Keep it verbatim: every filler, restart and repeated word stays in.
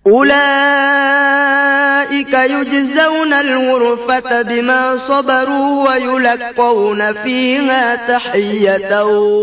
أولئك يجزون الغرفة بما صبروا ويلقون فيها تحية